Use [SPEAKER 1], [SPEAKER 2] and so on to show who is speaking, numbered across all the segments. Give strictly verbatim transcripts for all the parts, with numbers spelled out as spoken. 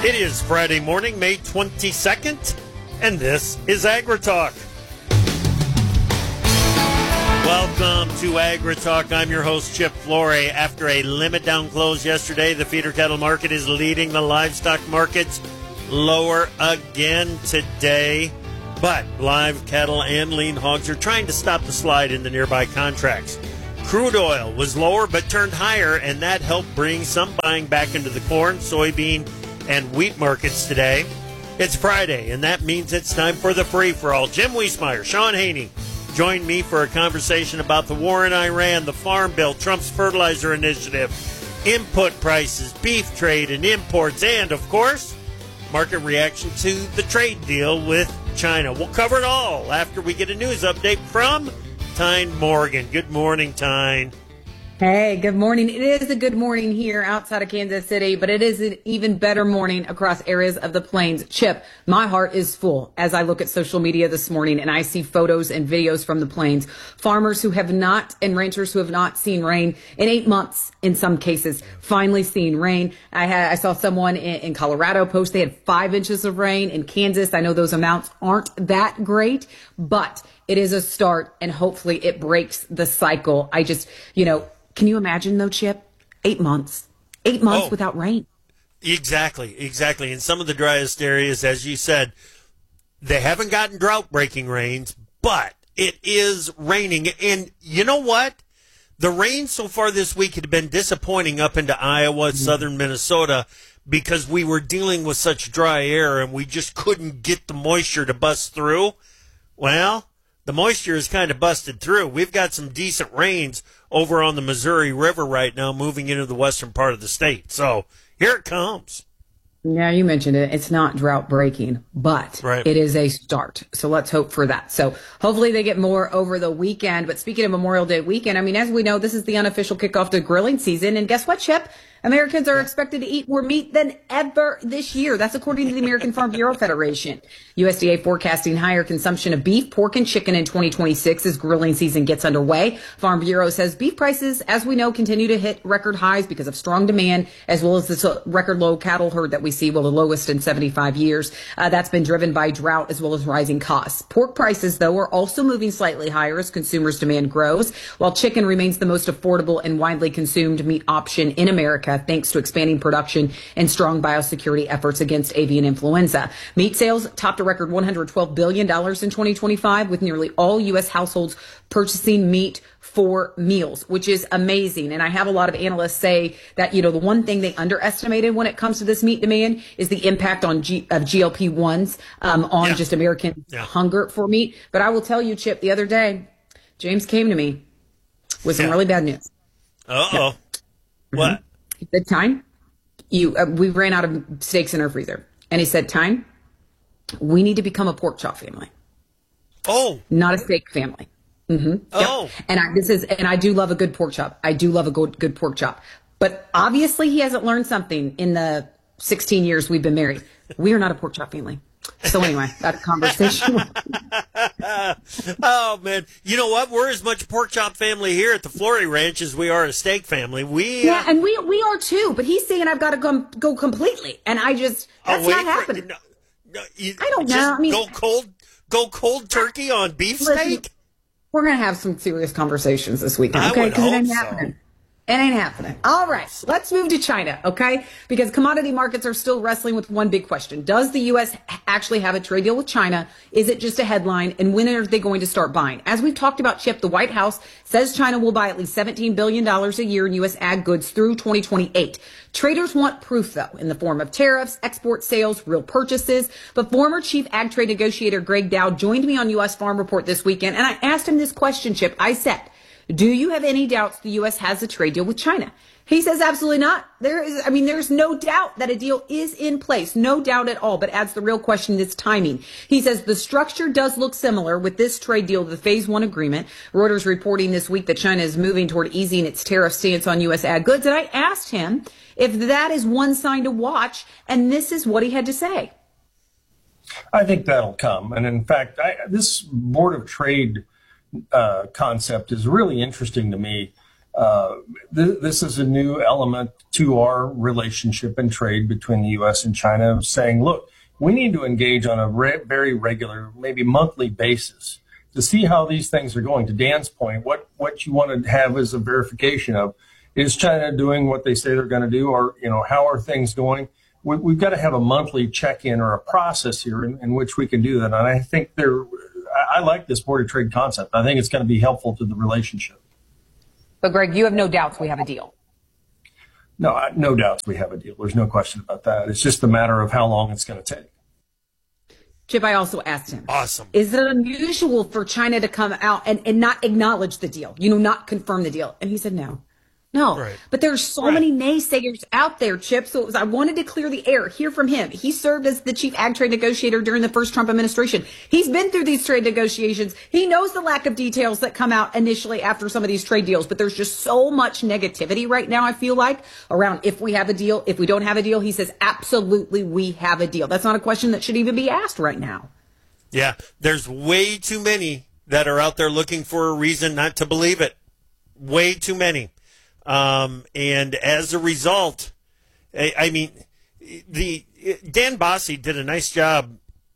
[SPEAKER 1] It is Friday morning, May twenty-second, and this is AgriTalk. Welcome to AgriTalk. I'm your host, Chip Flory. After a limit down close yesterday, the feeder cattle market is leading the livestock markets lower again today. But live cattle and lean hogs are trying to stop the slide in the nearby contracts. Crude oil was lower but turned higher, and that helped bring some buying back into the corn, soybean, and wheat markets today. It's Friday, and that means it's time for the free-for-all. Jim Wiesmeyer, Sean Haney joined me for a conversation about the war in Iran, the Farm Bill, Trump's fertilizer initiative, input prices, beef trade and imports, and, of course, market reaction to the trade deal with China. We'll cover it all after we get a news update from Tyne Morgan. Good morning, Tyne.
[SPEAKER 2] Hey, good morning. It is a good morning here outside of Kansas City, but it is an even better morning across areas of the plains. Chip, my heart is full as I look at social media this morning and I see photos and videos from the plains. Farmers who have not and ranchers who have not seen rain in eight months, in some cases, finally seeing rain. I had I saw someone in, in Colorado post they had five inches of rain. In Kansas, I know those amounts aren't that great, but it is a start and hopefully it breaks the cycle. I just, you know, can you imagine, though, Chip? Eight months. Eight months oh, without rain.
[SPEAKER 1] Exactly, exactly. In some of the driest areas, as you said, they haven't gotten drought-breaking rains, but it is raining. And you know what? The rain so far this week had been disappointing up into Iowa, mm-hmm. southern Minnesota, because we were dealing with such dry air and we just couldn't get the moisture to bust through. Well, the moisture is kind of busted through. We've got some decent rains over on the Missouri River right now, moving into the western part of the state. So here it comes.
[SPEAKER 2] Yeah, you mentioned it. It's not drought breaking, but right. It is a start. So let's hope for that. So hopefully they get more over the weekend. But speaking of Memorial Day weekend, I mean, as we know, this is the unofficial kickoff to grilling season. And guess what, Chip? Americans are expected to eat more meat than ever this year. That's according to the American Farm Bureau Federation. U S D A forecasting higher consumption of beef, pork, and chicken in twenty twenty-six as grilling season gets underway. Farm Bureau says beef prices, as we know, continue to hit record highs because of strong demand, as well as the record low cattle herd that we see, well, the lowest in seventy-five years. Uh, that's been driven by drought as well as rising costs. Pork prices, though, are also moving slightly higher as consumers' demand grows, while chicken remains the most affordable and widely consumed meat option in America, thanks to expanding production and strong biosecurity efforts against avian influenza. Meat sales topped a record one hundred twelve billion dollars in twenty twenty-five, with nearly all U S households purchasing meat for meals, which is amazing. And I have a lot of analysts say that, you know, the one thing they underestimated when it comes to this meat demand is the impact on G- of G L P ones um, on yeah. just American yeah. hunger for meat. But I will tell you, Chip, the other day, James came to me with some yeah. really bad news.
[SPEAKER 1] Uh-oh. Yeah. What? Mm-hmm.
[SPEAKER 2] He said, Tyne, you, uh, we ran out of steaks in our freezer. And he said, Tyne, we need to become a pork chop family.
[SPEAKER 1] Oh.
[SPEAKER 2] Not a steak family. Mm-hmm.
[SPEAKER 1] Oh.
[SPEAKER 2] Yep. And I, this is, and I do love a good pork chop. I do love a good, good pork chop. But obviously he hasn't learned something in the sixteen years we've been married. We are not a pork chop family. So anyway, that conversation.
[SPEAKER 1] Oh, man. You know what? We're as much a pork chop family here at the Flory Ranch as we are a steak family. We
[SPEAKER 2] Yeah, uh, and we we are too. But he's saying I've got to go, go completely. And I just, that's not happening.
[SPEAKER 1] No, no, you,
[SPEAKER 2] I don't know. I mean,
[SPEAKER 1] go cold, go cold turkey on beef
[SPEAKER 2] listen,
[SPEAKER 1] steak?
[SPEAKER 2] We're going to have some serious conversations this weekend, okay?
[SPEAKER 1] Because it ain't
[SPEAKER 2] so. happening. It ain't happening. All right, let's move to China, okay? Because commodity markets are still wrestling with one big question. Does the U S actually have a trade deal with China? Is it just a headline? And when are they going to start buying? As we've talked about, Chip, the White House says China will buy at least seventeen billion dollars a year in U S ag goods through twenty twenty-eight. Traders want proof, though, in the form of tariffs, export sales, real purchases. But former chief ag trade negotiator Greg Dow joined me on U S Farm Report this weekend, and I asked him this question, Chip. I said, do you have any doubts the U S has a trade deal with China? He says absolutely not. There is, I mean, there's no doubt that a deal is in place. No doubt at all, but adds the real question is timing. He says the structure does look similar with this trade deal to the phase one agreement. Reuters reporting this week that China is moving toward easing its tariff stance on U S ag goods. And I asked him if that is one sign to watch, and this is what he had to say.
[SPEAKER 3] I think that'll come. And in fact, I, this Board of Trade uh, concept is really interesting to me. uh, th- this is a new element to our relationship and trade between the U S and China, saying, look, we need to engage on a re- very regular, maybe monthly basis to see how these things are going. To Dan's point, what, what you want to have is a verification of, is China doing what they say they're going to do, or, you know, how are things going? We, we've got to have a monthly check-in or a process here in, in which we can do that. And I think there, I, I like this Board of Trade concept. I think it's going to be helpful to the relationship.
[SPEAKER 2] But Greg, you have no doubts we have a deal.
[SPEAKER 3] No, I, no doubts we have a deal. There's no question about that. It's just a matter of how long it's going to take.
[SPEAKER 2] Chip, I also asked him,
[SPEAKER 1] awesome.
[SPEAKER 2] Is it unusual for China to come out and, and not acknowledge the deal, you know, not confirm the deal? And he said no. No,
[SPEAKER 1] right.
[SPEAKER 2] But there's so
[SPEAKER 1] right.
[SPEAKER 2] many naysayers out there, Chip. So it was, I wanted to clear the air, hear from him. He served as the chief ag trade negotiator during the first Trump administration. He's been through these trade negotiations. He knows the lack of details that come out initially after some of these trade deals. But there's just so much negativity right now, I feel like, around if we have a deal, if we don't have a deal. He says, absolutely, we have a deal. That's not a question that should even be asked right now.
[SPEAKER 1] Yeah, there's way too many that are out there looking for a reason not to believe it. Way too many. Um, and as a result, I, I mean, the Dan Bossie did a nice job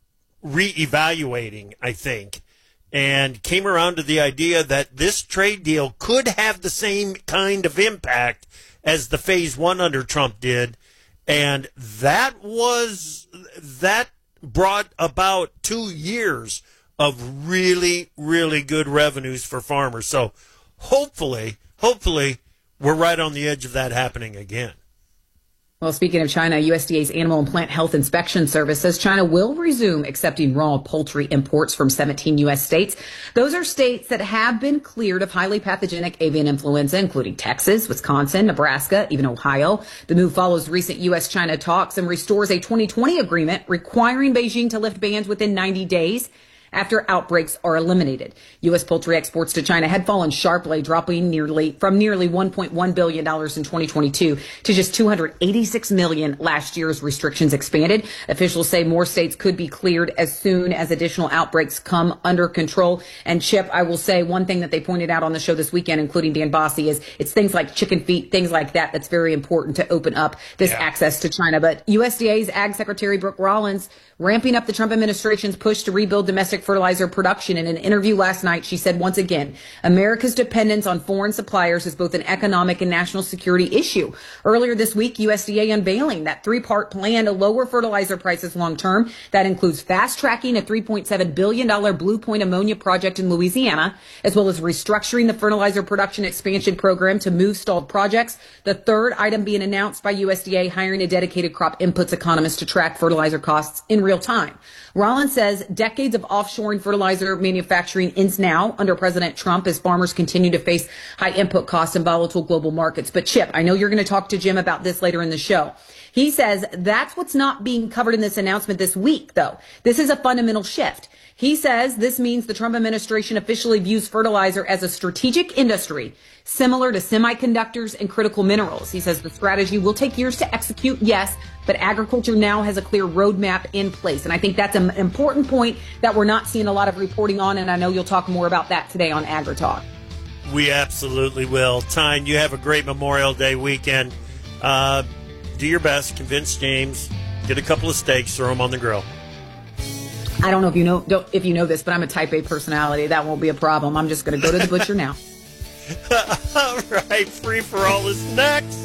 [SPEAKER 1] reevaluating, I think, and came around to the idea that this trade deal could have the same kind of impact as the phase one under Trump did. And that was, that brought about two years of really, really good revenues for farmers. So hopefully, hopefully, we're right on the edge of that happening again.
[SPEAKER 2] Well, speaking of China, U S D A's Animal and Plant Health Inspection Service says China will resume accepting raw poultry imports from seventeen U S states. Those are states that have been cleared of highly pathogenic avian influenza, including Texas, Wisconsin, Nebraska, even Ohio. The move follows recent U S China talks and restores a twenty twenty agreement requiring Beijing to lift bans within ninety days. After outbreaks are eliminated. U S poultry exports to China had fallen sharply, dropping nearly from nearly one point one billion dollars in twenty twenty-two to just two hundred eighty-six million dollars last year as restrictions expanded. Officials say more states could be cleared as soon as additional outbreaks come under control. And Chip, I will say one thing that they pointed out on the show this weekend, including Dan Bossie, is it's things like chicken feet, things like that, that's very important to open up this yeah. access to China. But U S D A's Ag Secretary Brooke Rollins ramping up the Trump administration's push to rebuild domestic fertilizer production. In an interview last night, she said once again, America's dependence on foreign suppliers is both an economic and national security issue. Earlier this week, U S D A unveiling that three-part plan to lower fertilizer prices long-term. That includes fast-tracking a three point seven billion dollars Blue Point ammonia project in Louisiana, as well as restructuring the fertilizer production expansion program to move stalled projects. The third item being announced by U S D A, hiring a dedicated crop inputs economist to track fertilizer costs in real time. Rollins says decades of offshoring fertilizer manufacturing ends now under President Trump as farmers continue to face high input costs and volatile global markets. But Chip, I know you're going to talk to Jim about this later in the show. He says that's what's not being covered in this announcement this week, though. This is a fundamental shift. He says this means the Trump administration officially views fertilizer as a strategic industry, similar to semiconductors and critical minerals. He says the strategy will take years to execute, yes, but agriculture now has a clear roadmap in place. And I think that's an important point that we're not seeing a lot of reporting on, and I know you'll talk more about that today on AgriTalk.
[SPEAKER 1] We absolutely will. Tyne, you have a great Memorial Day weekend. Uh, do your best, convince James, get a couple of steaks, throw them on the grill.
[SPEAKER 2] I don't know if you know don't, if you know this, but I'm a type A personality. That won't be a problem. I'm just going to go to the butcher now.
[SPEAKER 1] All right, Free for All is next.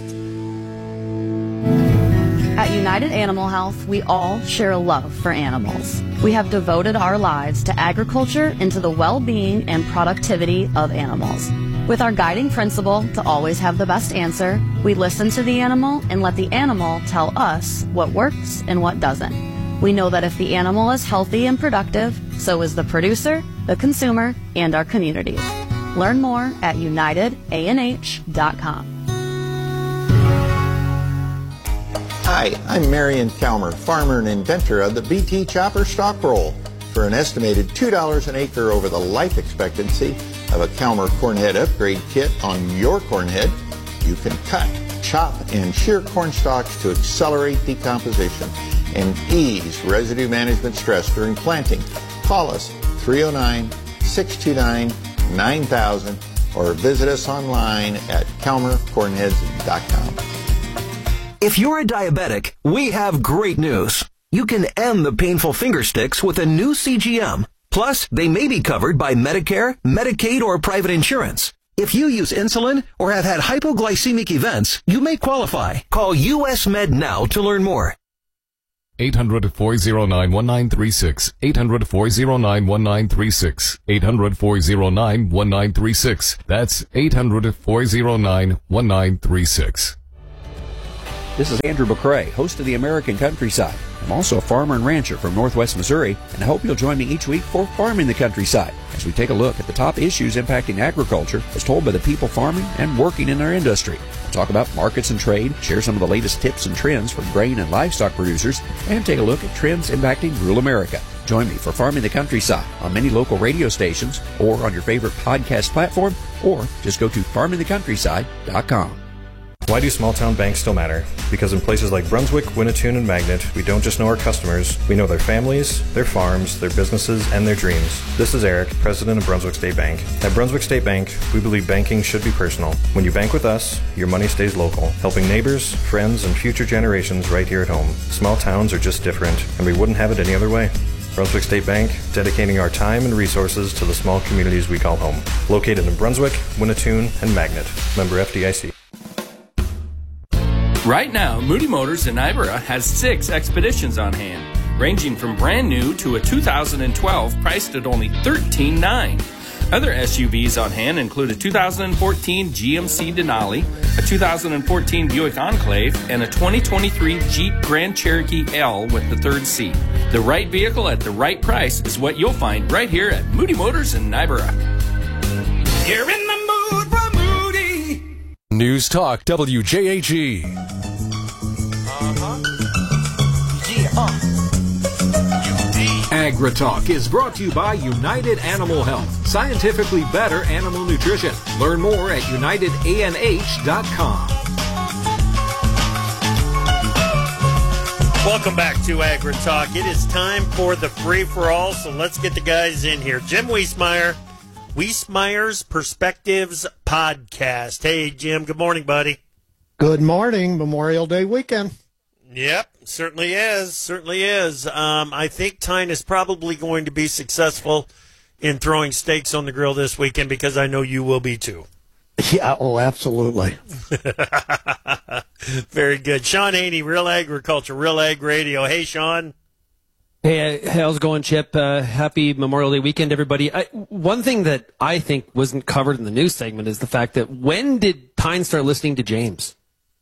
[SPEAKER 4] At United Animal Health, we all share a love for animals. We have devoted our lives to agriculture and to the well-being and productivity of animals. With our guiding principle to always have the best answer, we listen to the animal and let the animal tell us what works and what doesn't. We know that if the animal is healthy and productive, so is the producer, the consumer, and our communities. Learn more at united a n h dot com.
[SPEAKER 5] Hi, I'm Marion Kalmer, farmer and inventor of the B T Chopper Stalk Roll. For an estimated two dollars an acre over the life expectancy of a Kalmer Cornhead Upgrade Kit on your cornhead, you can cut, chop, and shear corn stalks to accelerate decomposition and ease residue management stress during planting. Call us three oh nine, six two nine, nine thousand or visit us online at calmer cornheads dot com.
[SPEAKER 6] If you're a diabetic, we have great news. You can end the painful finger sticks with a new C G M. Plus, they may be covered by Medicare, Medicaid, or private insurance. If you use insulin or have had hypoglycemic events, you may qualify. Call U S Med now to learn more.
[SPEAKER 7] eight hundred, four oh nine, one nine three six. eight hundred, four oh nine, one nine three six. eight hundred, four oh nine, one nine three six. That's eight hundred, four oh nine, one nine three six.
[SPEAKER 8] This is Andrew McCrae, host of the American Countryside. I'm also a farmer and rancher from Northwest Missouri, and I hope you'll join me each week for Farming the Countryside, as we take a look at the top issues impacting agriculture as told by the people farming and working in our industry. We'll talk about markets and trade, share some of the latest tips and trends for grain and livestock producers, and take a look at trends impacting rural America. Join me for Farming the Countryside on many local radio stations or on your favorite podcast platform, or just go to farming the countryside dot com.
[SPEAKER 9] Why do small town banks still matter? Because in places like Brunswick, Winnetoon, and Magnet, we don't just know our customers, we know their families, their farms, their businesses, and their dreams. This is Eric, president of Brunswick State Bank. At Brunswick State Bank, we believe banking should be personal. When you bank with us, your money stays local, helping neighbors, friends, and future generations right here at home. Small towns are just different, and we wouldn't have it any other way. Brunswick State Bank, dedicating our time and resources to the small communities we call home. Located in Brunswick, Winnetoon, and Magnet. Member F D I C.
[SPEAKER 10] Right now, Moody Motors in Iberah has six Expeditions on hand, ranging from brand new to a two thousand twelve priced at only thirteen thousand nine hundred dollars. Other S U Vs on hand include a two thousand fourteen G M C Denali, a two thousand fourteen Buick Enclave, and a twenty twenty-three Jeep Grand Cherokee L with the third seat. The right vehicle at the right price is what you'll find right here at Moody Motors in Iberah.
[SPEAKER 11] You're in the mood for Moody.
[SPEAKER 7] News Talk W J H E.
[SPEAKER 12] AgriTalk is brought to you by United Animal Health, scientifically better animal nutrition. Learn more at united a n h dot com.
[SPEAKER 1] Welcome back to AgriTalk. It is time for the free-for-all, so let's get the guys in here. Jim Wiesemeyer, Wiesemeyer's Perspectives Podcast. Hey, Jim, good morning, buddy.
[SPEAKER 13] Good morning. Memorial Day weekend.
[SPEAKER 1] Yep, certainly is. Certainly is. Um, I think Tyne is probably going to be successful in throwing steaks on the grill this weekend because I know you will be too.
[SPEAKER 13] Yeah, oh, absolutely.
[SPEAKER 1] Very good. Sean Haney, Real Agriculture, Real Ag Radio. Hey, Sean.
[SPEAKER 14] Hey, how's it going, Chip? Uh, happy Memorial Day weekend, everybody. I, one thing that I think wasn't covered in the news segment is the fact that when did Tyne start listening to James?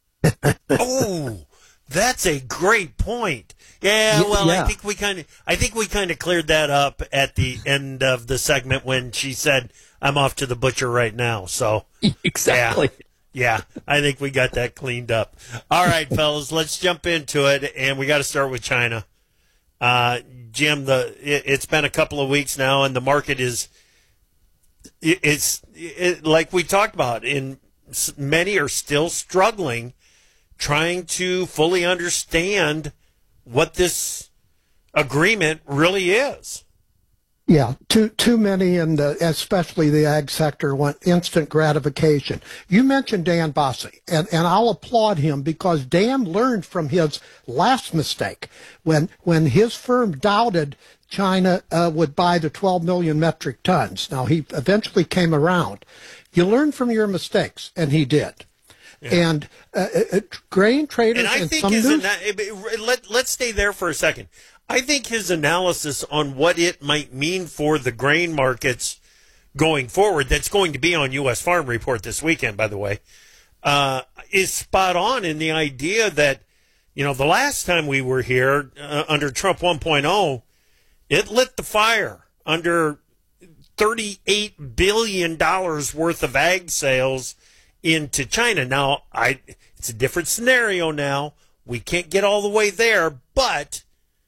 [SPEAKER 1] Oh, that's a great point. Yeah, well, yeah. I think we kind of, I think we kind of cleared that up at the end of the segment when she said, "I'm off to the butcher right now." So
[SPEAKER 14] exactly,
[SPEAKER 1] yeah, yeah, I think we got that cleaned up. All right, fellas, let's jump into it, and we got to start with China. Uh, Jim, the it, it's been a couple of weeks now, and the market is, it, it's it, like we talked about. In many are still struggling, trying to fully understand what this agreement really is.
[SPEAKER 13] Yeah, too too many, in the, especially the ag sector, want instant gratification. You mentioned Dan Bosse, and, and I'll applaud him because Dan learned from his last mistake when when his firm doubted China uh, would buy the twelve million metric tons. Now, he eventually came around. You learn from your mistakes, and he did. Yeah. And uh, uh, grain traders
[SPEAKER 1] and, I
[SPEAKER 13] and
[SPEAKER 1] think
[SPEAKER 13] some
[SPEAKER 1] his
[SPEAKER 13] news...
[SPEAKER 1] ana- let, let's stay there for a second. I think his analysis on what it might mean for the grain markets going forward, that's going to be on U S Farm Report this weekend, by the way, uh, is spot on in the idea that, you know, the last time we were here uh, under Trump one point oh, it lit the fire under thirty-eight billion dollars worth of ag sales into China. Now, I it's a different scenario now. We can't get all the way there, but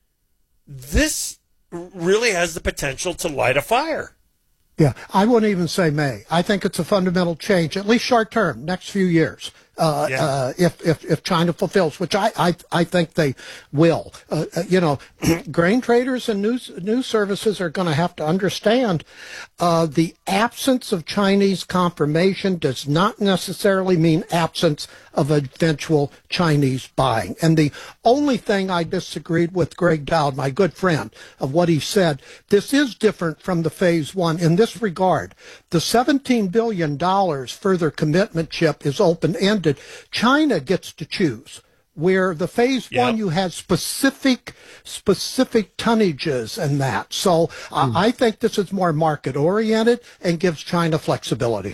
[SPEAKER 1] this really has the potential to light a fire.
[SPEAKER 13] Yeah, I wouldn't even say may. I think it's a fundamental change, at least short term, next few years. Uh,
[SPEAKER 1] Yeah.
[SPEAKER 13] uh, if, if, if China fulfills, which I, I, I think they will. Uh, uh, you know, grain traders and news, news services are going to have to understand uh, the absence of Chinese confirmation does not necessarily mean absence of eventual Chinese buying. And the only thing I disagreed with Greg Dowd, my good friend, of what he said, this is different from the phase one in this regard. The seventeen billion dollars further commitment, Chip, is open-ended. China gets to choose. Where the phase yep. one, you had specific, specific tonnages and that. So uh, mm. I think this is more market oriented and gives China flexibility.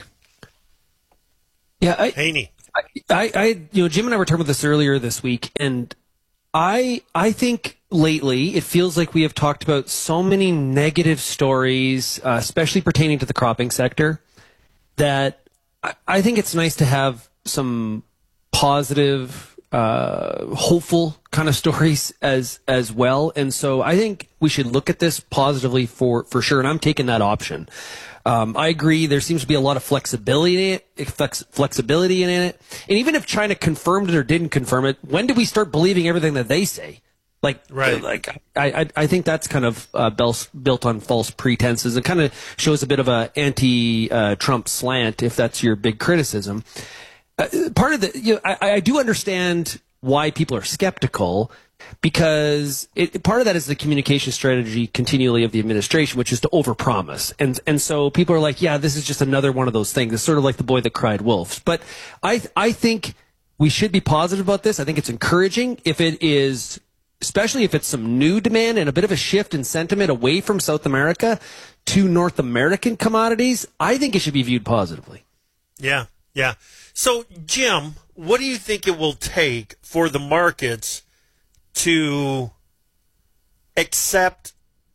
[SPEAKER 14] Yeah, I,
[SPEAKER 1] Haney.
[SPEAKER 14] I, I, you know, Jim and I were talking about this earlier this week, and I, I think lately it feels like we have talked about so many negative stories, uh, especially pertaining to the cropping sector, that I, I think it's nice to have some positive, uh, hopeful kind of stories as as well. And so I think we should look at this positively for, for sure. And I'm taking that option. Um, I agree. There seems to be a lot of flexibility in it, flex, flexibility in it. And even if China confirmed it or didn't confirm it, when do we start believing everything that they say? Like,
[SPEAKER 1] right.
[SPEAKER 14] like I, I, I think that's kind of uh, built on false pretenses and kind of shows a bit of a anti-Trump uh, slant, if that's your big criticism. Uh, part of the, you know, I, I do understand why people are skeptical, because it, part of that is the communication strategy continually of the administration, which is to overpromise. And and so people are like, yeah, this is just another one of those things. It's sort of like the boy that cried wolf. But I I think we should be positive about this. I think it's encouraging if it is, especially if it's some new demand and a bit of a shift in sentiment away from South America to North American commodities. I think it should be viewed positively.
[SPEAKER 1] Yeah, yeah. So, Jim, what do you think it will take for the markets to accept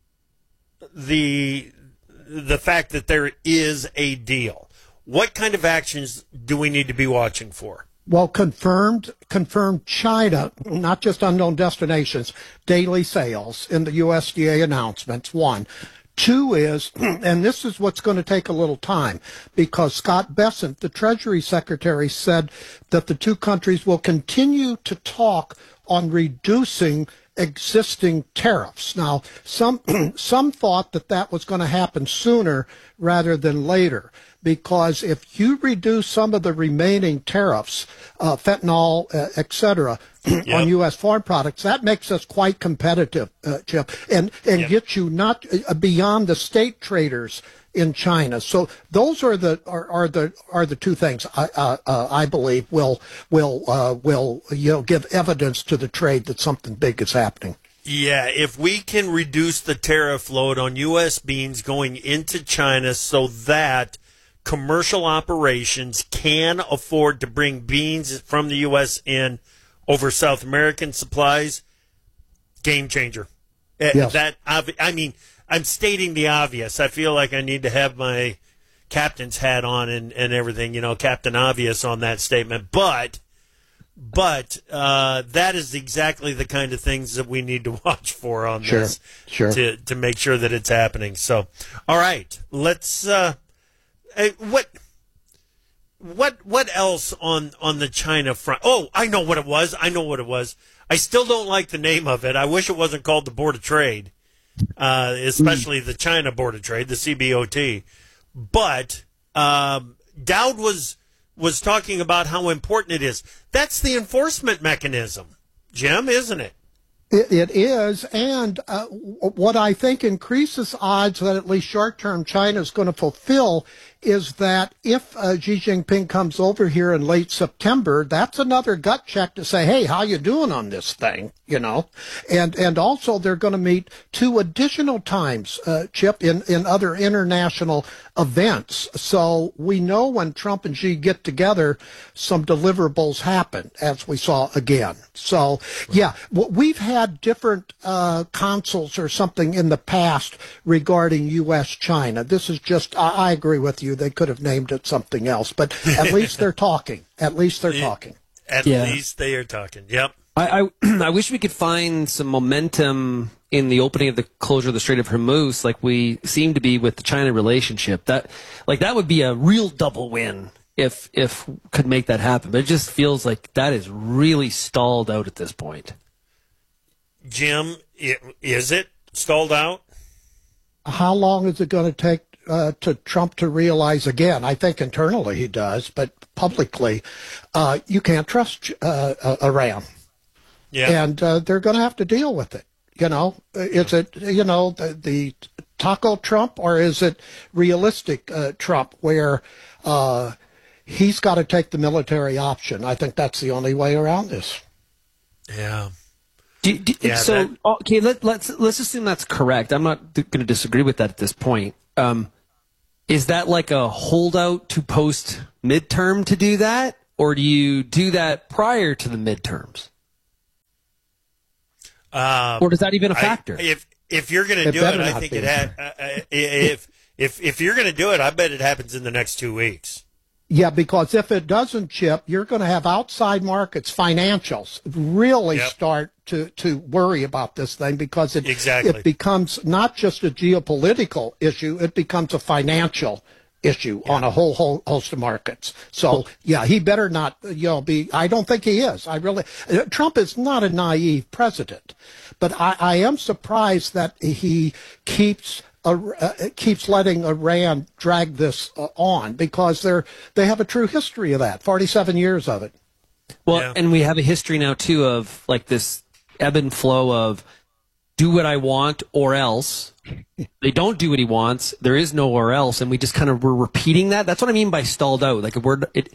[SPEAKER 1] the the fact that there is a deal? What kind of actions do we need to be watching for?
[SPEAKER 13] Well, confirmed, confirmed China, not just unknown destinations, daily sales in the U S D A announcements, one. Two is, and this is what's going to take a little time, because Scott Bessent, the Treasury Secretary, said that the two countries will continue to talk on reducing existing tariffs. Now, some some thought that that was going to happen sooner rather than later, because if you reduce some of the remaining tariffs, uh, fentanyl, uh, et cetera, yep. on U S farm products, that makes us quite competitive, uh, Chip, and, and yep. gets you not uh, beyond the state traders in China. So those are the are, are the are the two things I uh, uh, I believe will will uh, will you know give evidence to the trade that something big is happening.
[SPEAKER 1] Yeah, if we can reduce the tariff load on U S beans going into China so that commercial operations can afford to bring beans from the U S in over South American supplies, game changer.
[SPEAKER 13] Yes.
[SPEAKER 1] That I mean, I'm stating the obvious. I feel like I need to have my captain's hat on and, and everything, you know, Captain Obvious on that statement. But but uh, that is exactly the kind of things that we need to watch for on
[SPEAKER 13] sure.
[SPEAKER 1] this
[SPEAKER 13] sure.
[SPEAKER 1] to to make sure that it's happening. So, all right, let's. Uh, what what what else on on the China front? Oh, I know what it was. I know what it was. I still don't like the name of it. I wish it wasn't called the Board of Trade. Uh, especially the China Board of Trade, the C B O T. But um, Dowd was was talking about how important it is. That's the enforcement mechanism, Jim, isn't it?
[SPEAKER 13] It, it is, and uh, what I think increases odds that at least short-term China is going to fulfill is that if uh, Xi Jinping comes over here in late September, that's another gut check to say, hey, how you doing on this thing, you know? And and also they're going to meet two additional times, uh, Chip, in, in other international events. So we know when Trump and Xi get together, some deliverables happen, as we saw again. So, yeah, we've had different uh, consuls or something in the past regarding U S China. This is just, I, I agree with you. They could have named it something else, but at least they're talking. At least they're talking.
[SPEAKER 1] At
[SPEAKER 14] yeah.
[SPEAKER 1] least they are talking. Yep.
[SPEAKER 14] I, I I wish we could find some momentum in the opening of the closure of the Strait of Hormuz, like we seem to be with the China relationship. That like that would be a real double win if if could make that happen. But it just feels like that is really stalled out at this point.
[SPEAKER 1] Jim, is it stalled out?
[SPEAKER 13] How long is it going to take uh, to Trump to realize again? I think internally he does, but publicly, uh, you can't trust uh, uh, Iran.
[SPEAKER 1] Yeah.
[SPEAKER 13] And uh, they're going to have to deal with it. You know, is it, you know, the, the taco Trump, or is it realistic uh, Trump where uh, he's got to take the military option? I think that's the only way around this.
[SPEAKER 1] Yeah.
[SPEAKER 14] Do, do,
[SPEAKER 1] Yeah,
[SPEAKER 14] so
[SPEAKER 1] that-
[SPEAKER 14] okay, let, let's let's assume that's correct. I'm not going to disagree with that at this point. Um, is that like a holdout to post midterm to do that, or do you do that prior to the midterms,
[SPEAKER 1] Um,
[SPEAKER 14] or is that even a factor?
[SPEAKER 1] I, if if you're going to
[SPEAKER 13] It
[SPEAKER 1] do
[SPEAKER 13] better
[SPEAKER 1] it, I
[SPEAKER 13] not
[SPEAKER 1] think
[SPEAKER 13] be.
[SPEAKER 1] it had. Uh, uh, if if if you're going to do it, I bet it happens in the next two weeks.
[SPEAKER 13] Yeah, because if it doesn't, Chip, you're going to have outside markets, financials, really
[SPEAKER 1] Yep.
[SPEAKER 13] start to, to worry about this thing, because it,
[SPEAKER 1] Exactly.
[SPEAKER 13] it becomes not just a geopolitical issue, it becomes a financial issue on a whole, whole host of markets. So, yeah, he better not, you know, be, I don't think he is. I really, uh, Trump is not a naive president, but I, I am surprised that he keeps Uh, uh, keeps letting Iran drag this uh, on, because they're they have a true history of that, forty-seven years of it.
[SPEAKER 14] Well,
[SPEAKER 1] Yeah.
[SPEAKER 14] and we have a history now too of like this ebb and flow of do what I want or else. They don't do what he wants. There is no or else, and we just kind of were repeating that. That's what I mean by stalled out. Like a word, it.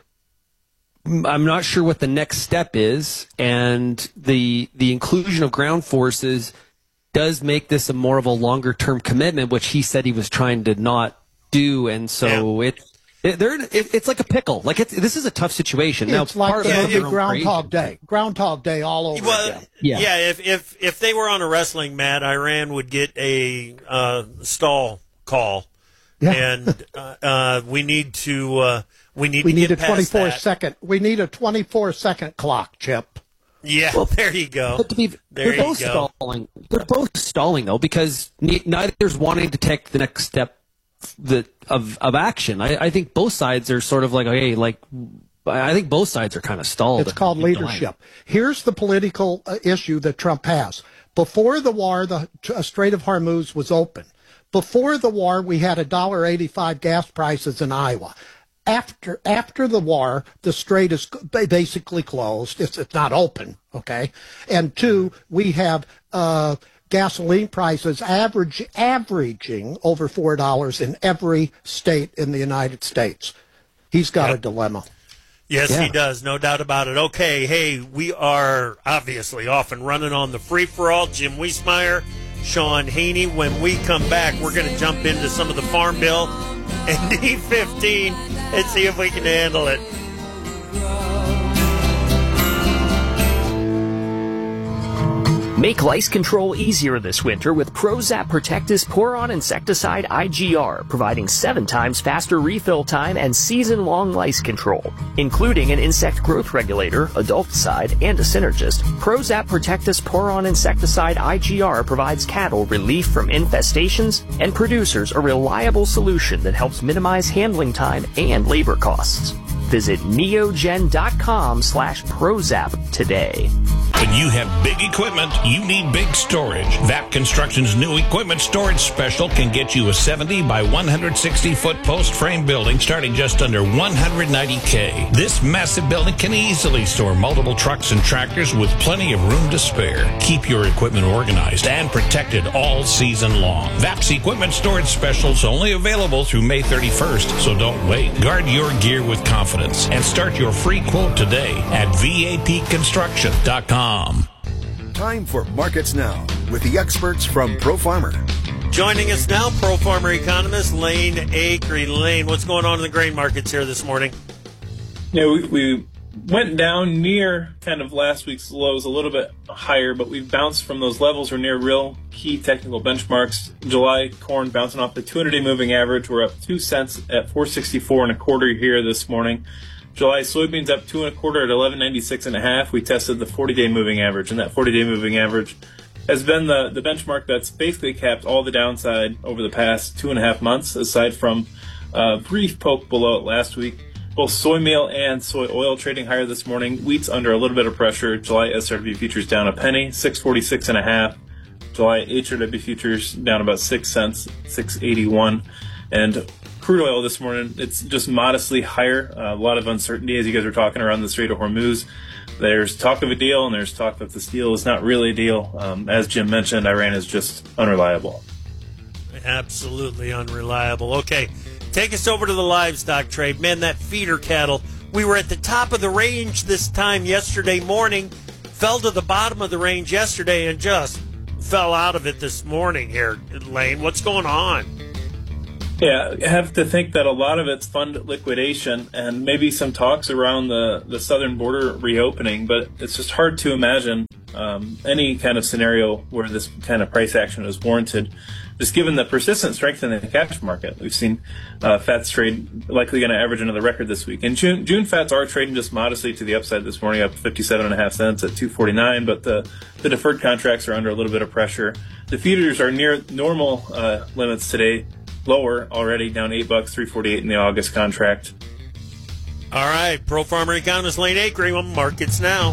[SPEAKER 14] I'm not sure what the next step is, and the the inclusion of ground forces does make this a more of a longer term commitment, which he said he was trying to not do, and so
[SPEAKER 1] Yeah.
[SPEAKER 14] it, it, they're, it it's like a pickle. Like it's, this is a tough situation. Now,
[SPEAKER 13] It's like
[SPEAKER 14] part
[SPEAKER 13] the
[SPEAKER 14] of it
[SPEAKER 13] movie
[SPEAKER 14] is their own
[SPEAKER 13] Groundhog
[SPEAKER 14] creation.
[SPEAKER 13] Day. Groundhog Day all over
[SPEAKER 1] Well,
[SPEAKER 13] again.
[SPEAKER 14] Yeah.
[SPEAKER 1] yeah. If if if they were on a wrestling mat, Iran would get a uh, stall call,
[SPEAKER 13] Yeah.
[SPEAKER 1] and uh, uh, we need to uh, we need
[SPEAKER 13] We
[SPEAKER 1] to
[SPEAKER 13] need a
[SPEAKER 1] get past
[SPEAKER 13] twenty-four
[SPEAKER 1] that.
[SPEAKER 13] second. We need a twenty-four second clock, Chip.
[SPEAKER 1] Yeah, there you go.
[SPEAKER 14] But to be,
[SPEAKER 1] There
[SPEAKER 14] they're
[SPEAKER 1] you
[SPEAKER 14] both
[SPEAKER 1] go.
[SPEAKER 14] stalling. They're both stalling though, because ne- neither's wanting to take the next step the, of of action. I, I think both sides are sort of like, okay, like I think both sides are kind of stalled.
[SPEAKER 13] It's called leadership. Here's the political uh, issue that Trump has. Before the war, the uh, Strait of Hormuz was open. Before the war, we had one dollar eighty-five gas prices in Iowa. After after the war, the strait is basically closed. It's, it's not open, okay? And two, we have uh, gasoline prices average averaging over four dollars in every state in the United States. He's got
[SPEAKER 1] Yep.
[SPEAKER 13] a dilemma.
[SPEAKER 1] Yes,
[SPEAKER 14] Yeah.
[SPEAKER 1] he does. No doubt about it. Okay, hey, we are obviously off and running on the free-for-all. Jim Wiesmeyer, Sean Haney. When we come back, we're going to jump into some of the Farm Bill and D fifteen and see if we can handle it.
[SPEAKER 15] Make lice control easier this winter with Prozap Protectis Pour-On Insecticide I G R, providing seven times faster refill time and season-long lice control. Including an insect growth regulator, adulticide, and a synergist, Prozap Protectis Pour-On Insecticide I G R provides cattle relief from infestations and producers a reliable solution that helps minimize handling time and labor costs. Visit neogen.com slash Prozap today.
[SPEAKER 16] When you have big equipment, you need big storage. V A P Construction's new equipment storage special can get you a seventy by one hundred sixty foot post frame building starting just under one hundred ninety thousand. This massive building can easily store multiple trucks and tractors with plenty of room to spare. Keep your equipment organized and protected all season long. V A P's equipment storage specials only available through May thirty-first, so don't wait. Guard your gear with confidence and start your free quote today at V A P construction dot com.
[SPEAKER 17] Time for Markets Now with the experts from Pro Farmer.
[SPEAKER 1] Joining us now, Pro Farmer economist Lane Acree. Lane, what's going on in the grain markets here this morning?
[SPEAKER 18] Yeah, we, we went down near kind of last week's lows, a little bit higher, but we've bounced from those levels. We're near real key technical benchmarks. July corn bouncing off the two hundred day moving average. We're up two cents at four sixty-four and a quarter here this morning. July soybeans up two and a quarter at eleven ninety-six and a half. We tested the forty day moving average, and that forty day moving average has been the, the benchmark that's basically capped all the downside over the past two and a half months, aside from a brief poke below it last week. both soy meal and soy oil trading higher this morning. Wheat's under a little bit of pressure. July S R W futures down a penny, six forty-six and a half. July H R W futures down about six cents, six eighty-one. And crude oil this morning, it's just modestly higher. Uh, a lot of uncertainty as you guys are talking around the Strait of Hormuz. There's talk of a deal, and there's talk that this deal is not really a deal. Um, as Jim mentioned, Iran is just unreliable.
[SPEAKER 1] Absolutely unreliable. Okay, take us over to the livestock trade. Man, that feeder cattle, we were at the top of the range this time yesterday morning, fell to the bottom of the range yesterday, and just fell out of it this morning here, Lane. What's going on?
[SPEAKER 18] Yeah, I have to think that a lot of it's fund liquidation and maybe some talks around the, the southern border reopening, but it's just hard to imagine um, any kind of scenario where this kind of price action is warranted, just given the persistent strength in the cash market. We've seen uh, fats trade likely going to average another record this week. And June, June fats are trading just modestly to the upside this morning, up fifty-seven and a half cents at two forty-nine, but the, the deferred contracts are under a little bit of pressure. The feeders are near normal uh, limits today. Lower already, down eight bucks, three forty-eight in the August contract.
[SPEAKER 1] All right, Pro Farmer Economist Lane Acre on Markets Now.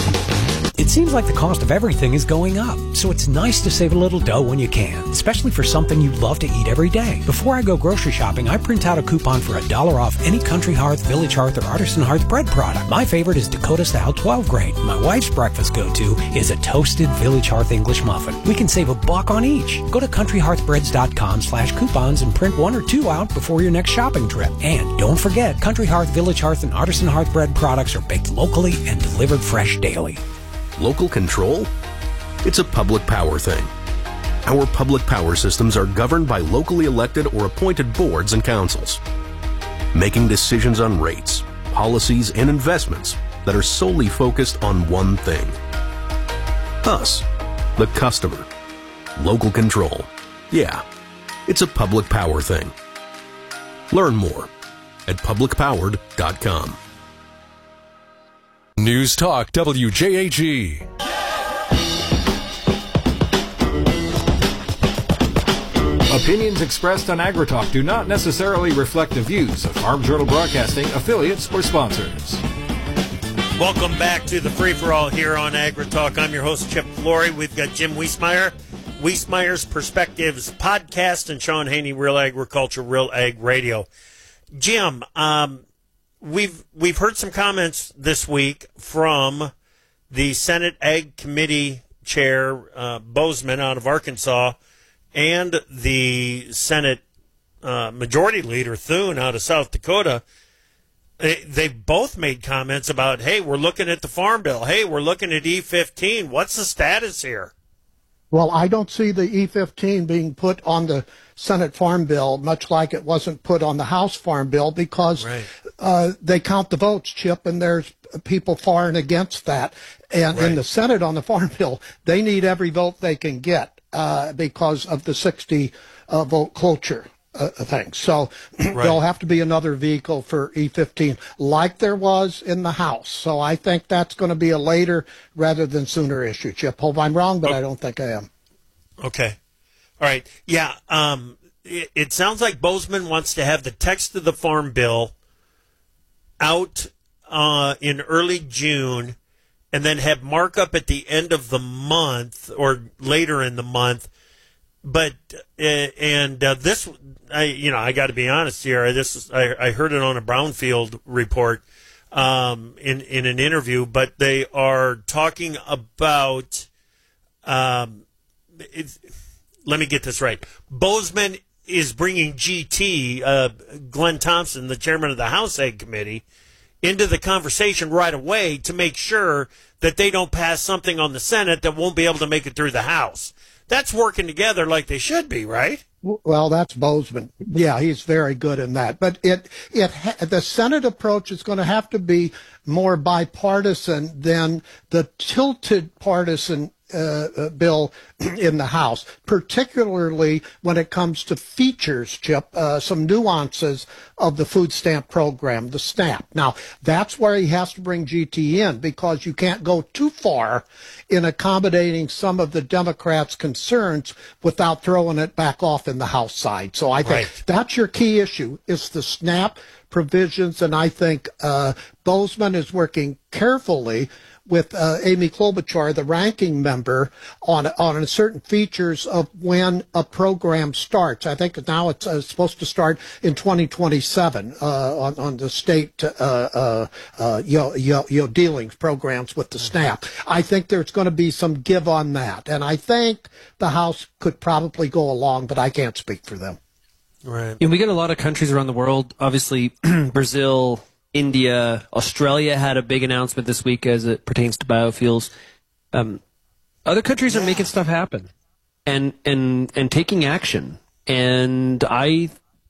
[SPEAKER 19] It seems like the cost of everything is going up, so it's nice to save a little dough when you can, especially for something you love to eat every day. Before I go grocery shopping, I print out a coupon for a dollar off any Country Hearth, Village Hearth, or Artisan Hearth bread product. My favorite is Dakota Style twelve grain. My wife's breakfast go-to is a toasted Village Hearth English muffin. We can save a buck on each. Go to country hearth breads dot com slash coupons and print one or two out before your next shopping trip. And don't forget, Country Hearth, Village Hearth, and Artisan Hearth bread products are baked locally and delivered fresh daily.
[SPEAKER 20] Local control? It's a public power thing. Our public power systems are governed by locally elected or appointed boards and councils, making decisions on rates, policies, and investments that are solely focused on one thing. Us, the customer. Local control. Yeah, it's a public power thing. Learn more at public powered dot com.
[SPEAKER 7] News Talk W J A G.
[SPEAKER 12] Opinions expressed on AgriTalk do not necessarily reflect the views of Farm Journal Broadcasting, affiliates, or sponsors.
[SPEAKER 1] Welcome back to the free-for-all here on AgriTalk. I'm your host, Chip Flory. We've got Jim Wiesmeyer, Wiesmeyer's Perspectives Podcast, and Sean Haney, Real Agriculture, Real Ag Radio. Jim, um... We've we've heard some comments this week from the Senate Ag Committee Chair uh, Bozeman out of Arkansas and the Senate uh, Majority Leader Thune out of South Dakota. They, they've both made comments about, hey, we're looking at the Farm Bill. Hey, we're looking at E fifteen. What's the status here?
[SPEAKER 13] Well, I don't see the E fifteen being put on the Senate Farm Bill, much like it wasn't put on the House Farm Bill, because right. uh, they count the votes, Chip, and there's people for and against that. And right. in the Senate on the Farm Bill, they need every vote they can get uh, because of the sixty uh, vote cloture uh, thing. So right. there'll have to be another vehicle for E fifteen, like there was in the House. So I think that's going to be a later rather than sooner issue, Chip. Hope I'm wrong, but oh. I don't think I am.
[SPEAKER 1] Okay. All right. Yeah. Um, it, it sounds like Bozeman wants to have the text of the Farm Bill out uh, in early June and then have markup at the end of the month or later in the month. But, uh, and uh, this, I, you know, I got to be honest here. This is, I, I heard it on a Brownfield report um, in, in an interview, but they are talking about, um, it's, let me get this right. Bozeman is bringing G T, uh, Glenn Thompson, the chairman of the House Ag Committee, into the conversation right away to make sure that they don't pass something on the Senate that won't be able to make it through the House. That's working together like they should be, right?
[SPEAKER 13] Well, that's Bozeman. Yeah, he's very good in that. But it, it, the Senate approach is going to have to be more bipartisan than the tilted partisan Uh, uh, bill in the House, particularly when it comes to features, Chip, uh, some nuances of the food stamp program, the SNAP. Now, that's where he has to bring G T in, because you can't go too far in accommodating some of the Democrats' concerns without throwing it back off in the House side. So I think right. that's your key issue, is the SNAP provisions, and I think uh, Bozeman is working carefully with uh, Amy Klobuchar, the ranking member, on on certain features of when a program starts. I think now it's uh, supposed to start in twenty twenty-seven uh, on on the state uh, uh, uh, you know, you know, you know, dealings programs with the SNAP. I think there's going to be some give on that, and I think the House could probably go along, but I can't speak for them.
[SPEAKER 1] Right.
[SPEAKER 14] And we get a lot of countries around the world. Obviously, Brazil, India, Australia had a big announcement this week as it pertains to biofuels. Um, other countries yeah. are making stuff happen and and and taking action. And I,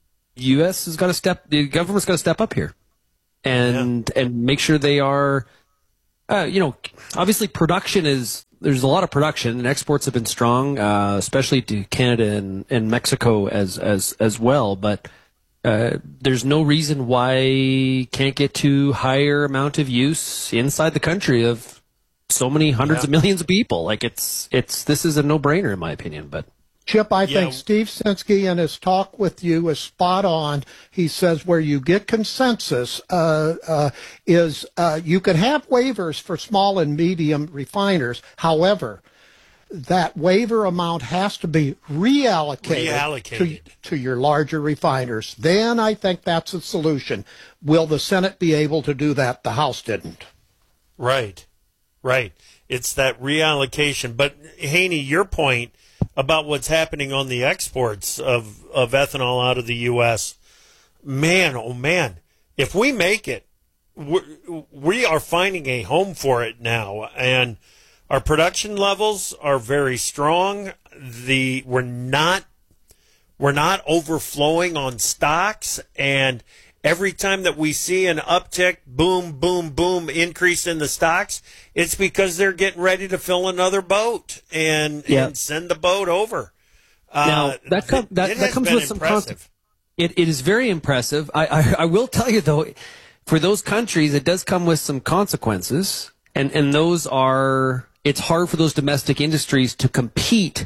[SPEAKER 14] U S has got to step. The government's got to step up here, and yeah. and make sure they are. Uh, you know, obviously, production is. There's a lot of production, and exports have been strong, uh, especially to Canada and, and Mexico as as as well. But Uh, there's no reason why can't get to higher amount of use inside the country of so many hundreds yeah. of millions of people. Like it's it's this is a no-brainer in my opinion. But
[SPEAKER 13] Chip, I
[SPEAKER 1] yeah.
[SPEAKER 13] think Steve Sinski in his talk with you is spot on. He says where you get consensus uh, uh, is uh, you can have waivers for small and medium refiners. However, that waiver amount has to be reallocated,
[SPEAKER 1] reallocated.
[SPEAKER 13] To, to your larger refiners. Then I think that's a solution. Will the Senate be able to do that? The House didn't.
[SPEAKER 1] Right, right. It's that reallocation. But, Haney, your point about what's happening on the exports of, of ethanol out of the U S, man, oh, man, if we make it, we're, we are finding a home for it now. And our production levels are very strong. The we're not we're not overflowing on stocks, and every time that we see an uptick, boom, boom, boom, increase in the stocks, it's because they're getting ready to fill another boat and,
[SPEAKER 14] yeah.
[SPEAKER 1] and send the boat over.
[SPEAKER 14] Now
[SPEAKER 1] uh,
[SPEAKER 14] that com- that,
[SPEAKER 1] it
[SPEAKER 14] that comes with some
[SPEAKER 1] impressive.
[SPEAKER 14] It it is very impressive. I, I I will tell you though, for those countries, it does come with some consequences, and and those are. It's hard for those domestic industries to compete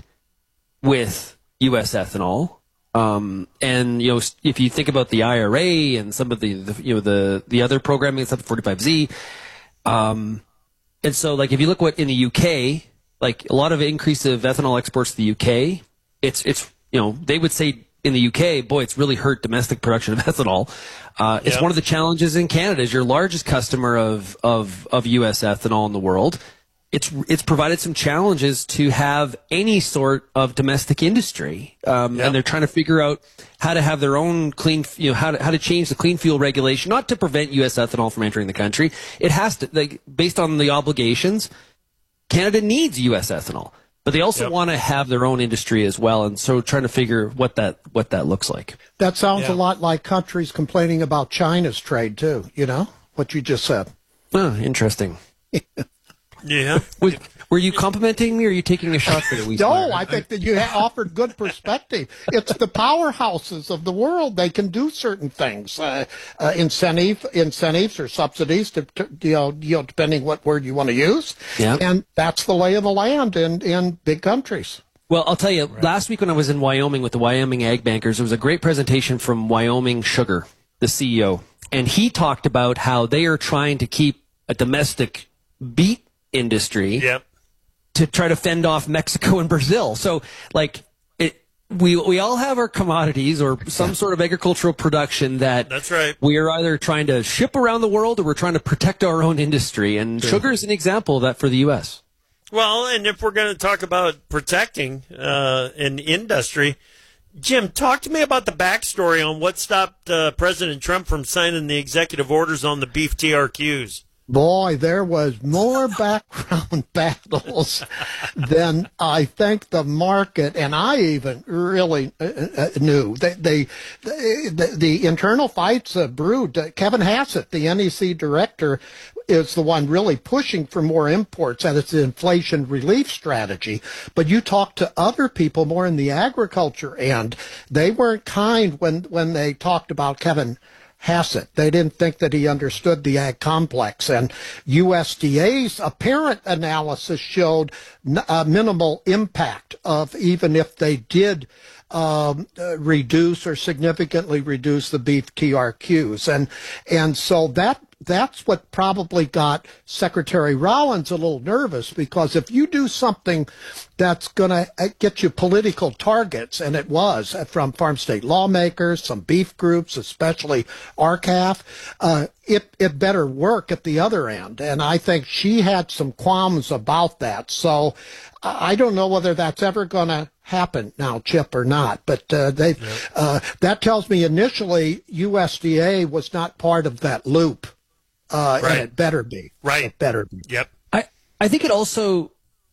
[SPEAKER 14] with U S ethanol. Um, and, you know, if you think about the I R A and some of the, the you know, the, the other programming, it's up to forty-five Z. Um, and so, like, if you look what in the U K, like a lot of increase of ethanol exports to the U K, it's, it's, you know, they would say in the U K, boy, it's really hurt domestic production of ethanol. Uh, it's
[SPEAKER 1] yep. one
[SPEAKER 14] of the challenges in Canada is your largest customer of, of, of U S ethanol in the world. It's it's provided some challenges to have any sort of domestic industry, um, yep. and they're trying to figure out how to have their own clean, you know, how to how to change the clean fuel regulation, not to prevent U S ethanol from entering the country. It has to, like, based on the obligations, Canada needs U S ethanol, but they also yep. want to have their own industry as well, and so trying to figure what that what that looks like.
[SPEAKER 13] That sounds
[SPEAKER 1] yeah.
[SPEAKER 13] a lot like countries complaining about China's trade too. You know what you just said.
[SPEAKER 14] Oh, interesting.
[SPEAKER 1] Yeah.
[SPEAKER 14] Was, were you complimenting me, or are you taking a shot for the week?
[SPEAKER 13] No, I think that you offered good perspective. It's the powerhouses of the world. They can do certain things, uh, uh, incentive, incentives or subsidies, to, to, you know, you know, depending what word you want to use.
[SPEAKER 14] Yeah.
[SPEAKER 13] And that's the lay of the land in, in big countries.
[SPEAKER 14] Well, I'll tell you, right. last week when I was in Wyoming with the Wyoming Ag Bankers, there was a great presentation from Wyoming Sugar, the C E O, and he talked about how they are trying to keep a domestic beet industry
[SPEAKER 1] yep.
[SPEAKER 14] to try to fend off Mexico and Brazil. So, like, it, we we all have our commodities or some sort of agricultural production that
[SPEAKER 1] that's right.
[SPEAKER 14] we are either trying to ship around the world or we're trying to protect our own industry. And sure. sugar is an example of that for the U S.
[SPEAKER 1] Well, and if we're going to talk about protecting uh, an industry, Jim, talk to me about the backstory on what stopped uh, President Trump from signing the executive orders on the beef T R Qs.
[SPEAKER 13] Boy, there was more background battles than I think the market and I even really uh, knew. They, they, they, the, the internal fights uh, brewed. Uh, Kevin Hassett, the N E C director, is the one really pushing for more imports, and it's the inflation relief strategy. But you talk to other people more in the agriculture end, they weren't kind when, when they talked about Kevin Hassett. They didn't think that he understood the ag complex. And U S D A's apparent analysis showed a minimal impact of even if they did um, uh, reduce or significantly reduce the beef T R Qs. And, and so that That's what probably got Secretary Rollins a little nervous, because if you do something that's going to get you political targets, and it was from farm state lawmakers, some beef groups, especially R C A F, uh, it, it better work at the other end. And I think she had some qualms about that. So I don't know whether that's ever going to happen now, Chip, or not. But uh, they yep. uh, that tells me initially U S D A was not part of that loop. Uh, right. And it better be.
[SPEAKER 1] Right.
[SPEAKER 13] It better be.
[SPEAKER 1] Yep.
[SPEAKER 14] I, I think it also,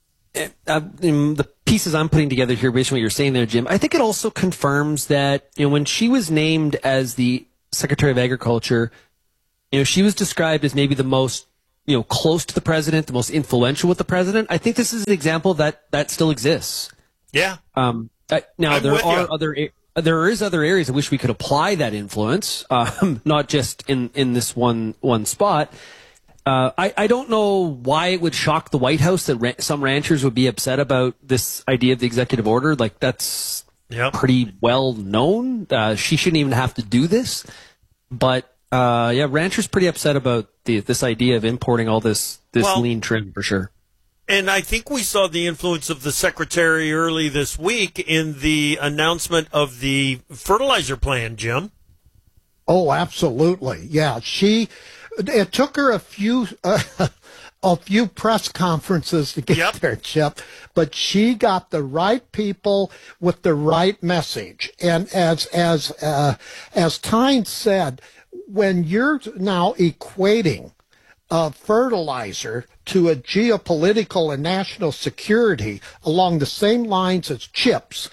[SPEAKER 14] uh, in the pieces I'm putting together here based on what you're saying there, Jim, I think it also confirms that, you know, when she was named as the Secretary of Agriculture, you know, she was described as maybe the most, you know, close to the president, the most influential with the president. I think this is an example that that still exists.
[SPEAKER 1] Yeah.
[SPEAKER 14] Um, uh, now,
[SPEAKER 1] I'm
[SPEAKER 14] there are
[SPEAKER 1] you.
[SPEAKER 14] other There is other areas in which we could apply that influence, um, not just in, in this one one spot. Uh, I, I don't know why it would shock the White House that ra- some ranchers would be upset about this idea of the executive order. Like, that's
[SPEAKER 1] yep.
[SPEAKER 14] pretty well known. Uh, she shouldn't even have to do this. But, uh, yeah, ranchers pretty upset about the, this idea of importing all this, this
[SPEAKER 1] well,
[SPEAKER 14] lean trim for sure.
[SPEAKER 1] And I think we saw the influence of the secretary early this week in the announcement of the fertilizer plan, Jim.
[SPEAKER 13] Oh, absolutely. Yeah, she. It took her a few uh, a few press conferences to get yep. there, Chip, but she got the right people with the right message. And as as uh, as Tyne said, when you're now equating Uh, fertilizer to a geopolitical and national security along the same lines as chips,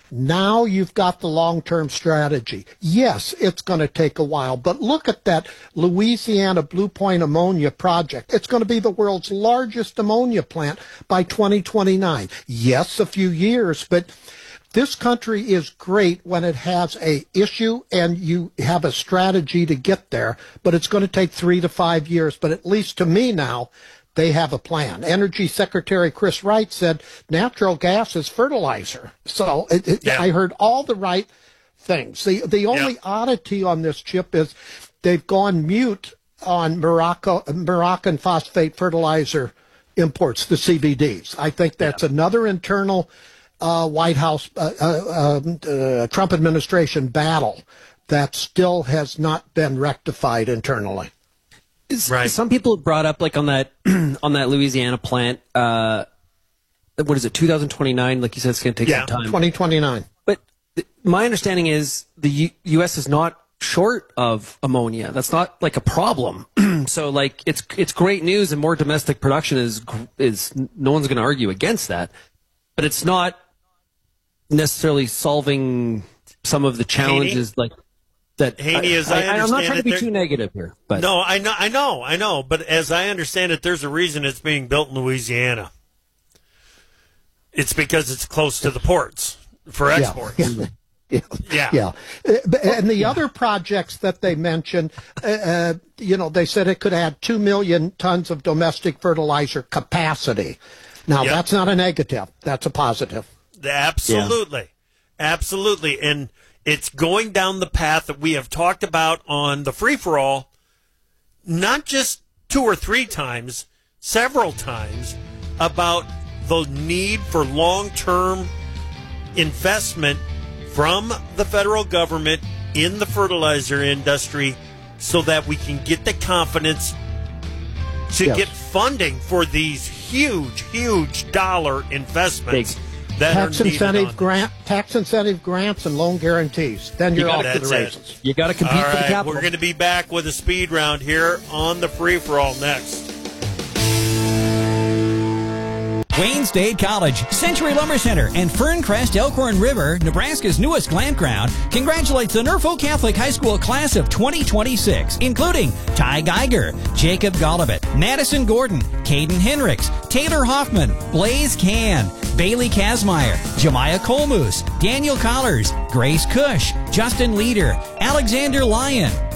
[SPEAKER 13] now you've got the long-term strategy. Yes, it's going to take a while, but look at that Louisiana Blue Point ammonia project. It's going to be the world's largest ammonia plant by twenty twenty-nine. Yes, a few years, but this country is great when it has a issue and you have a strategy to get there, but it's going to take three to five years. But at least to me now, they have a plan. Energy Secretary Chris Wright said natural gas is fertilizer. So it, it, yeah. I heard all the right things. The, the only yeah. oddity on this, Chip, is they've gone mute on Morocco, Moroccan phosphate fertilizer imports, the C B Ds. I think that's yeah. another internal Uh, White House, uh, uh, uh, Trump administration battle that still has not been rectified internally.
[SPEAKER 14] Right. Some people brought up, like on that on that Louisiana plant, uh, what is it, two thousand twenty-nine? Like you said, it's going to take
[SPEAKER 13] yeah,
[SPEAKER 14] some time.
[SPEAKER 13] twenty twenty-nine.
[SPEAKER 14] But th- my understanding is the U- U.S. is not short of ammonia. That's not like a problem. So, like, it's it's great news, and more domestic production is is no one's going to argue against that. But it's not necessarily solving some of the challenges
[SPEAKER 1] Haney?
[SPEAKER 14] like that.
[SPEAKER 1] Haney,
[SPEAKER 14] I,
[SPEAKER 1] as I, I understand
[SPEAKER 14] I'm not trying
[SPEAKER 1] it,
[SPEAKER 14] to be too negative here, but
[SPEAKER 1] no, I know, I know, I know. But as I understand it, there's a reason it's being built in Louisiana. It's because it's close to the ports for export.
[SPEAKER 13] Yeah. Yeah.
[SPEAKER 1] Yeah.
[SPEAKER 13] yeah. And the yeah. other projects that they mentioned, uh, you know, they said it could add two million tons of domestic fertilizer capacity. Now, yep. that's not a negative. That's a positive.
[SPEAKER 1] Absolutely. Yeah. Absolutely. And it's going down the path that we have talked about on the free-for-all, not just two or three times, several times, about the need for long-term investment from the federal government in the fertilizer industry so that we can get the confidence to yes. get funding for these huge, huge dollar investments. Big. That
[SPEAKER 13] tax
[SPEAKER 1] are
[SPEAKER 13] incentive grant, tax incentive grants and loan guarantees. Then you're you off to the races.
[SPEAKER 14] It. You got to compete
[SPEAKER 1] All
[SPEAKER 14] for
[SPEAKER 1] right,
[SPEAKER 14] the capital.
[SPEAKER 1] We're going to be back with a speed round here on the free for all next.
[SPEAKER 21] Wayne State College, Century Lumber Center, and Ferncrest Elkhorn River, Nebraska's newest campground, congratulates the Norfolk Catholic High School class of twenty twenty-six, including Ty Geiger, Jacob Gollivett, Madison Gordon, Caden Henricks, Taylor Hoffman, Blaze Can, Bailey Kazmaier, Jemiah Colmoose, Daniel Collars, Grace Cush, Justin Leader, Alexander Lyon,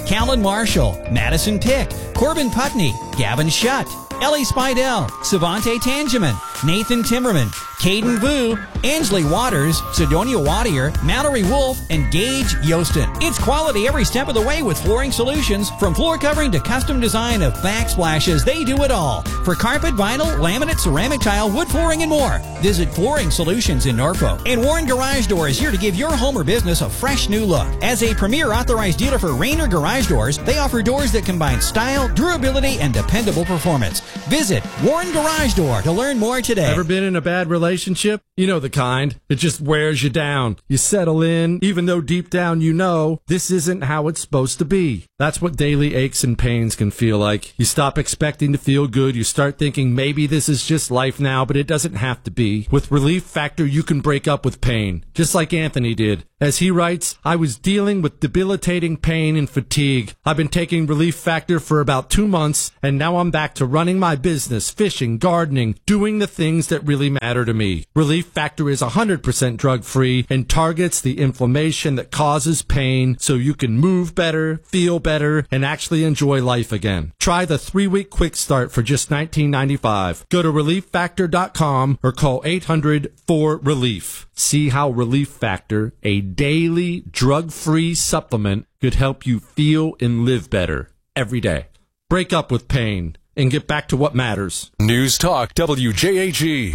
[SPEAKER 21] Callan Marshall, Madison Pick, Corbin Putney, Gavin Shutt, Ellie Spidell, Savante Tangeman, Nathan Timmerman, Caden Vu, Ansley Waters, Sidonia Wadier, Mallory Wolf, and Gage Yostin. It's quality every step of the way with Flooring Solutions. From floor covering to custom design of backsplashes, they do it all. For carpet, vinyl, laminate, ceramic tile, wood flooring, and more. Visit Flooring Solutions in Norfolk. And Warren Garage Door is here to give your home or business a fresh new look. As a premier authorized dealer for Rainer Garage Doors, they offer doors that combine style, durability, and dependable performance. Visit Warren Garage Door to learn more today.
[SPEAKER 3] Ever been in a bad relationship? You know the kind. It just wears you down. You settle in, even though deep down you know this isn't how it's supposed to be. That's what daily aches and pains can feel like. You stop expecting to feel good. You start thinking maybe this is just life now, but it doesn't have to be. With Relief Factor, you can break up with pain, just like Anthony did. As he writes, I was dealing with debilitating pain and fatigue. I've been taking Relief Factor for about two months, and now I'm back to running my business, fishing, gardening, doing the things that really matter to me. Relief Factor is one hundred percent drug-free and targets the inflammation that causes pain so you can move better, feel better, and actually enjoy life again. Try the three-week quick start for just nineteen ninety-five. Go to relief factor dot com or call eight hundred four relief. See how Relief Factor, a daily drug-free supplement, could help you feel and live better every day. Break up with pain and get back to what matters.
[SPEAKER 22] News Talk W J A G.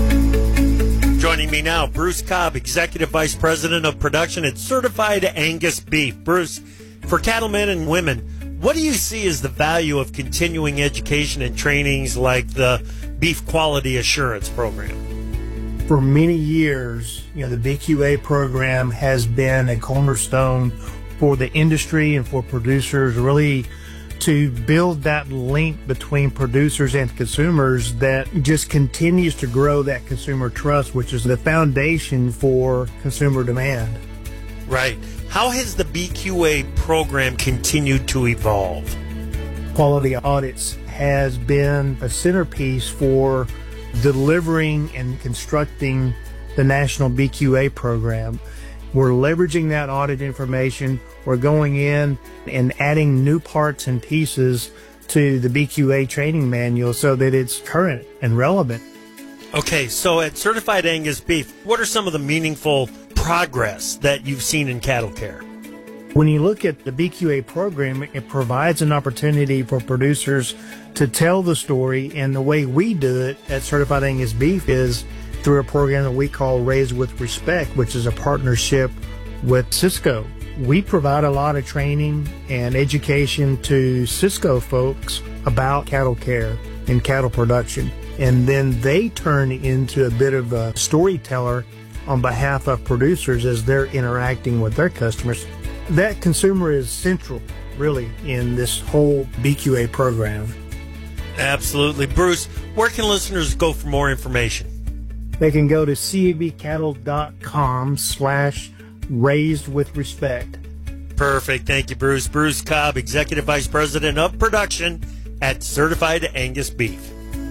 [SPEAKER 1] Joining me now, Bruce Cobb, Executive Vice President of Production at Certified Angus Beef. Bruce, for cattlemen and women, what do you see as the value of continuing education and trainings like the Beef Quality Assurance Program?
[SPEAKER 23] For many years, you know, the B Q A program has been a cornerstone for the industry and for producers, really to build that link between producers and consumers that just continues to grow that consumer trust, which is the foundation for consumer demand.
[SPEAKER 1] Right. How has the B Q A program continued to evolve?
[SPEAKER 23] Quality audits has been a centerpiece for delivering and constructing the National B Q A program. We're leveraging that audit information. We're going in and adding new parts and pieces to the B Q A training manual so that it's current and relevant.
[SPEAKER 1] Okay, so at Certified Angus Beef, what are some of the meaningful progress that you've seen in cattle care?
[SPEAKER 23] When you look at the B Q A program, it provides an opportunity for producers to tell the story, and the way we do it at Certified Angus Beef is through a program that we call Raised with Respect, which is a partnership with Cisco. We provide a lot of training and education to Cisco folks about cattle care and cattle production, and then they turn into a bit of a storyteller on behalf of producers as they're interacting with their customers. That consumer is central, really, in this whole B Q A program.
[SPEAKER 1] Absolutely. Bruce, where can listeners go for more information?
[SPEAKER 23] They can go to cavcattle.com slash raised with respect.
[SPEAKER 1] Perfect. Thank you, Bruce. Bruce Cobb, Executive Vice President of Production at Certified Angus Beef.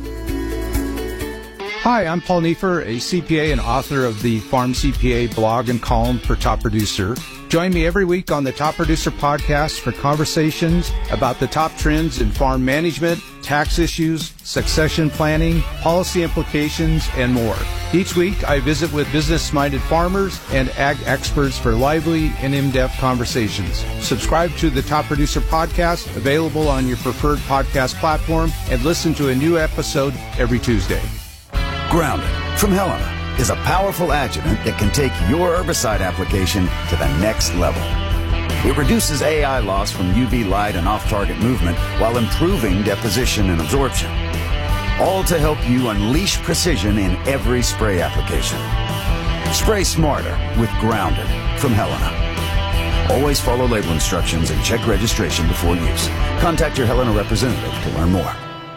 [SPEAKER 24] Hi, I'm Paul Neiffer, a C P A and author of the Farm C P A blog and column for Top Producer. Join me every week on the Top Producer podcast for conversations about the top trends in farm management, tax issues, succession planning, policy implications, and more. Each week, I visit with business-minded farmers and ag experts for lively and in-depth conversations. Subscribe to the Top Producer podcast, available on your preferred podcast platform, and listen to a new episode every Tuesday.
[SPEAKER 25] Grounded from Helena is a powerful adjuvant that can take your herbicide application to the next level. It reduces A I loss from U V light and off-target movement while improving deposition and absorption. All to help you unleash precision in every spray application. Spray smarter with Grounded from Helena. Always follow label instructions and check registration before use. Contact your Helena representative to learn more.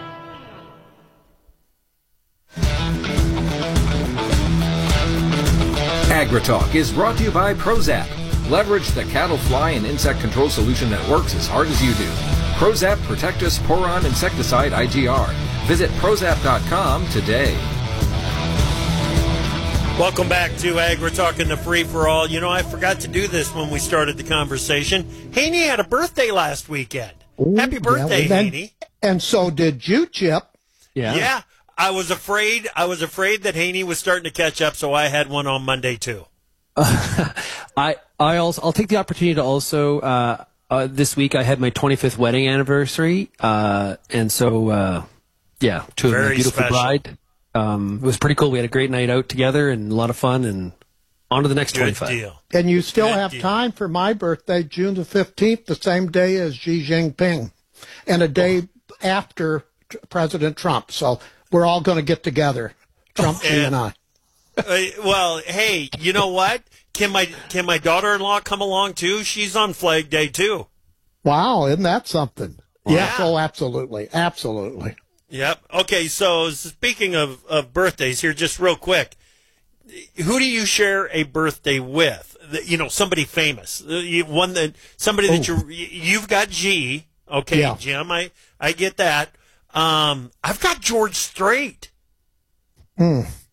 [SPEAKER 12] AgriTalk is brought to you by Prozap. Leverage the cattle fly and insect control solution that works as hard as you do. Prozap Protectus Poron Insecticide I G R. Visit prozap dot com today.
[SPEAKER 1] Welcome back to Agri Talking the Free for All. You know, I forgot to do this when we started the conversation. Haney had a birthday last weekend.
[SPEAKER 13] Ooh,
[SPEAKER 1] Happy birthday,
[SPEAKER 13] yeah, well,
[SPEAKER 1] Haney.
[SPEAKER 13] And so did you, Chip.
[SPEAKER 14] Yeah.
[SPEAKER 1] Yeah. I was afraid I was afraid that Haney was starting to catch up, so I had one on Monday too.
[SPEAKER 14] Uh, I I also I'll take the opportunity to also uh, uh, this week I had my twenty-fifth wedding anniversary, uh, and so uh, yeah, to
[SPEAKER 1] Very
[SPEAKER 14] my beautiful
[SPEAKER 1] special.
[SPEAKER 14] bride. Um, it was pretty cool. We had a great night out together and a lot of fun, and on to the next
[SPEAKER 1] Good
[SPEAKER 14] twenty-five.
[SPEAKER 1] deal.
[SPEAKER 13] And you still
[SPEAKER 1] Good
[SPEAKER 13] have
[SPEAKER 1] deal.
[SPEAKER 13] time for my birthday, June the fifteenth, the same day as Xi Jinping, and a day after t- President Trump. So we're all going to get together, Trump, Xi, and I.
[SPEAKER 1] Uh, well, hey, you know what? Can my can my daughter-in-law come along too? She's on Flag Day too.
[SPEAKER 13] Wow, isn't that something? Yes,
[SPEAKER 1] Yeah.
[SPEAKER 13] oh, absolutely, absolutely.
[SPEAKER 1] Yep. Okay, so speaking of, of birthdays here, just real quick, who do you share a birthday with? The- You know, somebody famous, Uh, you- one that somebody that you you've got G. Okay,
[SPEAKER 13] Yeah.
[SPEAKER 1] Jim, I I get that. Um, I've got George Strait.
[SPEAKER 13] Hmm.